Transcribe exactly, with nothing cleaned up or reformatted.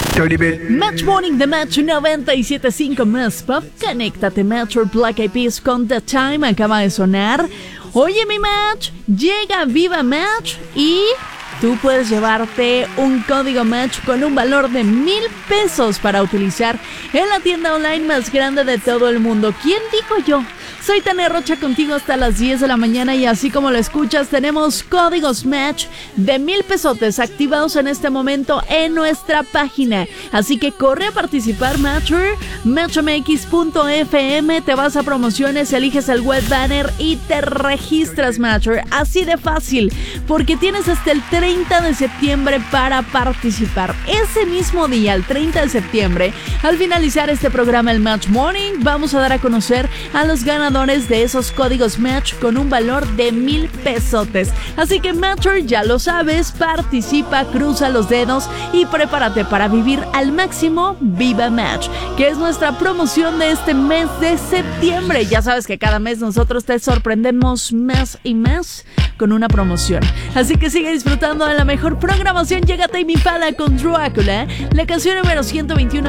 Dirty bit. Match Morning de Match noventa y siete punto cinco más Pop. Conéctate, Match Black Eyed Peas con The Time acaba de sonar. Oye, mi Match, llega Viva Match y tú puedes llevarte un código Match con un valor de mil pesos para utilizar en la tienda online más grande de todo el mundo. ¿Quién dijo yo? Soy Tania Rocha contigo hasta las diez de la mañana y así como lo escuchas tenemos códigos Match de mil pesotes activados en este momento en nuestra página. Así que corre a participar, Matcher, match m x punto f m, te vas a promociones, eliges el web banner y te registras, Matcher. Así de fácil, porque tienes hasta el treinta de septiembre para participar. Ese mismo día, el treinta de septiembre, al finalizar este programa, el Match Morning, vamos a dar a conocer a los ganadores de esos códigos Match con un valor de mil pesotes. Así que, Matcher, ya lo sabes, participa, cruza los dedos y prepárate para vivir al máximo Viva Match, que es nuestra promoción de este mes de septiembre. Ya sabes que cada mes nosotros te sorprendemos más y más con una promoción. Así que sigue disfrutando de la mejor programación. Llega Tame Impala con Drácula, la canción número ciento veintiuno